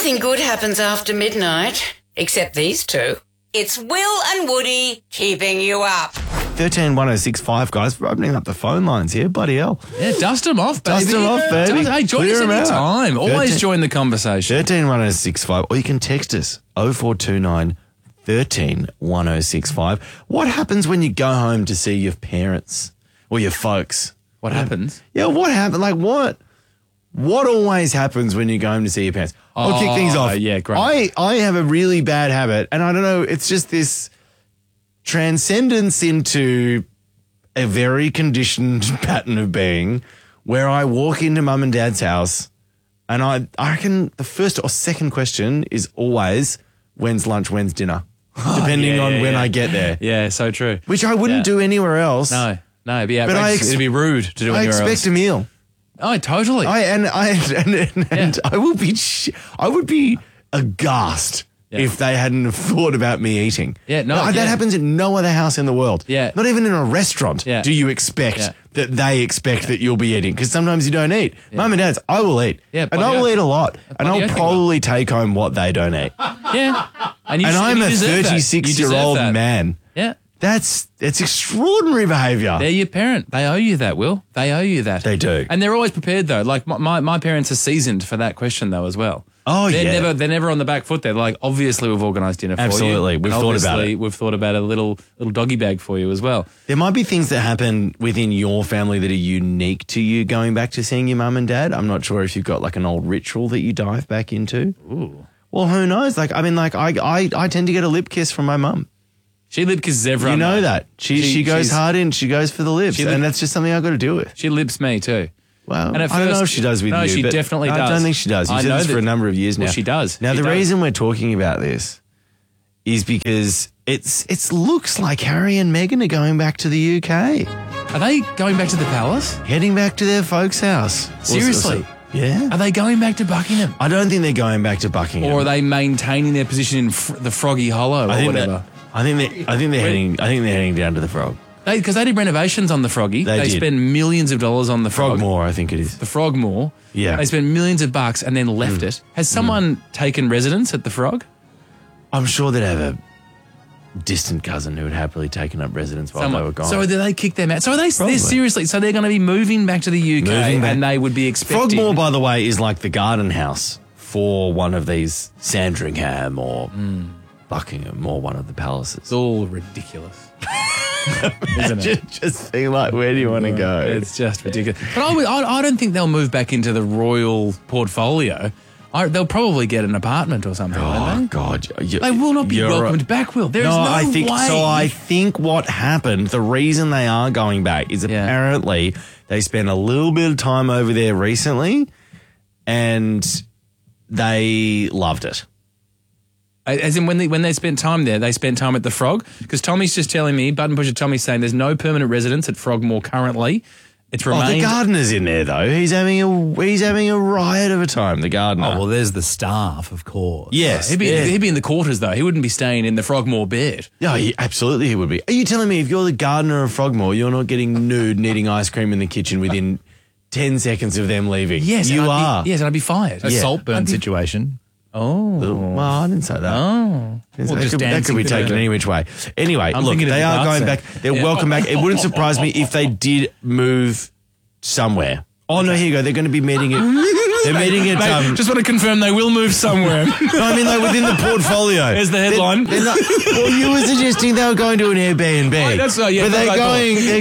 Nothing good happens after midnight, except these two. It's Will and Woody keeping you up. 131065, guys. We're opening up the phone lines here. Bloody hell. Yeah, dust them off, baby. Dust them off, baby. Hey, join Clear us 'em any out. time. Always join the conversation. 131065, or you can text us 0429 131065. What happens when you go home to see your parents or your folks? What happens? Yeah, what happened? Like what? What always happens when you go home to see your parents? I'll kick things off. Yeah, great. I have a really bad habit, and I don't know, it's just this transcendence into a very conditioned pattern of being where I walk into mum and dad's house and I reckon the first or second question is always, when's lunch, when's dinner? Depending on when I get there. Yeah, so true. Which I wouldn't do anywhere else. No, it'd be outrageous. It'd be rude to do I anywhere else. expect a meal. Oh, totally. I would be aghast if they hadn't have thought about me eating. Yeah, that happens in no other house in the world. Yeah. Not even in a restaurant do you expect Yeah. that they expect that you'll be eating, because sometimes you don't eat. Mum and Dad's, I will eat. Yeah, and I will eat a lot. And bloody I'll oath you probably take home what they don't eat. Yeah. And I'm you a deserve that. You deserve 36-year-old that. man. Yeah. It's extraordinary behaviour. They're your parent. They owe you that, Will. They owe you that. They do. And they're always prepared, though. Like, my parents are seasoned for that question, though, as well. Oh, they're never on the back foot. They're like, obviously, we've organised dinner for you. Absolutely. We've thought about it. We've thought about a little doggy bag for you as well. There might be things that happen within your family that are unique to you going back to seeing your mum and dad. I'm not sure if you've got like an old ritual that you dive back into. Ooh. Well, who knows? Like, I mean, like I tend to get a lip kiss from my mum. She lip kisses everyone. You know mate. that. She goes hard in. She goes for the lips. and that's just something I've got to deal with. She lips me too. Well, And at I don't know first- if she does with no, you. she but definitely I does. don't think she does. I You've said know this for that- a number of years now. Well, she does. Now, She the does. reason we're talking about this is because it looks like Harry and Meghan are going back to the UK. Are they going back to the palace? Heading back to their folks' house. Seriously? Yeah. Are they going back to Buckingham? I don't think they're going back to Buckingham. Or are they maintaining their position in the Froggy Hollow or whatever? I think they're heading down to the Frog. Because they did renovations on the Froggy. They did. spent millions of dollars on the Frog. Frogmore, I think it is. The Frogmore. Yeah. They spent millions of bucks and then left it. Has someone taken residence at the Frog? I'm sure they'd have a distant cousin who had happily taken up residence while they were gone. So did they kick them out? So they're seriously, so they're going to be moving back to the UK Moving back. and they would be expecting. Frogmore, by the way, is like the garden house for one of these Sandringham or Buckingham or one of the palaces. It's all ridiculous. Isn't it? Just being like, where do you want to go? It's just ridiculous. But I don't think they'll move back into the royal portfolio. They'll probably get an apartment or something, Oh, won't they? God. They will not be welcomed back, Will. There is no I think way. so. I think what happened, the reason they are going back is apparently they spent a little bit of time over there recently and they loved it. As in when they spent time there, they spent time at the Frog? Because Tommy's just telling me, Button Pusher Tommy's saying there's no permanent residence at Frogmore currently. It's remained. The gardener's in there though. He's having a riot of a time. The gardener. Oh well, there's the staff, of course. Yes, He'd be in the quarters though. He wouldn't be staying in the Frogmore bed. Yeah, absolutely he would be. Are you telling me if you're the gardener of Frogmore, you're not getting nude and eating ice cream in the kitchen within 10 seconds of them leaving? Yes, you and are. Yes, and I'd be fired. A salt burn situation. Oh. Well, I didn't say that. Oh. That could be taken any which way. Anyway, I'm look, thinking of they the are dark going set. back. They're welcome back. It wouldn't surprise me if they did move somewhere. Oh, no, here you go. They're going to be meeting at... They're meeting at... Just want to confirm they will move somewhere. No, I mean, like within the portfolio. There's the headline. Well, you were suggesting they were going to an Airbnb. That's right, yeah, but that's what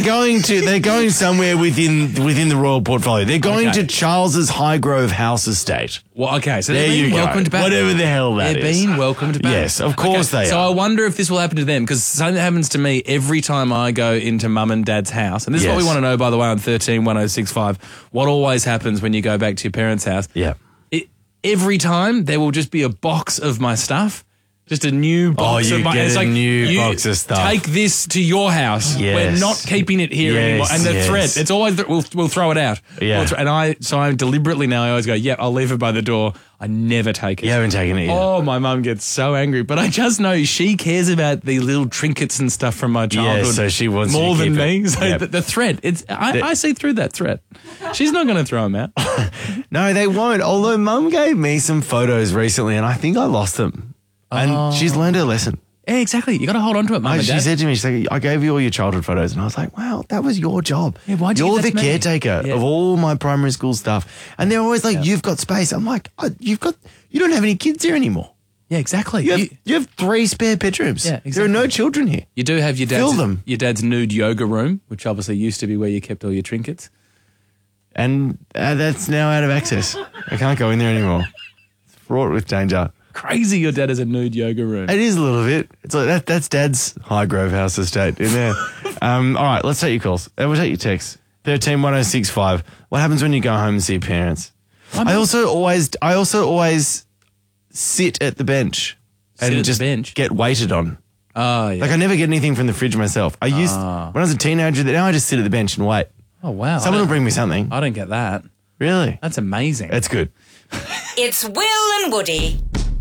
I they're going somewhere within the royal portfolio. They're going Okay. to Charles's Highgrove House estate. Well, okay, so There they're you being go. welcomed back. Whatever the hell that They're is. being welcomed back. Yes, of course they So are. I wonder if this will happen to them, because something that happens to me every time I go into mum and dad's house. And this is what Yes. we want to know, by the way, on 131065. What always happens when you go back to your parents' house? Yeah. Every time there will just be a box of my stuff Just a new box. you of get it's a like, new box of stuff. Take this to your house. Yes. We're not keeping it here Yes, anymore. And the yes. threat, it's always we'll throw it out. Yeah. And I deliberately now I always go, I'll leave it by the door. I never take it. You haven't taken it yet. Oh, my mum gets so angry, but I just know she cares about the little trinkets and stuff from my childhood. so she wants you to more than keep me. it. So Yep. the threat, I see through that threat. She's not going to throw them out. No, they won't. Although Mum gave me some photos recently and I think I lost them. And she's learned her lesson. Yeah, exactly. You got to hold on to it, Mum and She Dad. said to me, she's like, I gave you all your childhood photos. And I was like, wow, that was your job. Yeah, why'd you You're give that the to me? caretaker Yeah. of all my primary school stuff. And they're always like, you've got space. I'm like, you don't have any kids here anymore. Yeah, exactly. You have 3 spare bedrooms. Yeah, There are no exactly. children here. You do have Fill them. your dad's nude yoga room, which obviously used to be where you kept all your trinkets. And that's now out of access. I can't go in there anymore. It's fraught with danger. Crazy your dad has a nude yoga room. It is a little bit. It's like that's Dad's Highgrove House estate in there. All right, let's take your calls. We'll take your texts. 131065. What happens when you go home and see your parents? I also always sit at the bench Sit and at the just bench? get waited on. Oh, yeah. Like I never get anything from the fridge myself. I used when I was a teenager. Now I just sit at the bench and wait. Oh, wow. Someone will bring me something. I don't get that. Really? That's amazing. It's good. It's Will and Woody.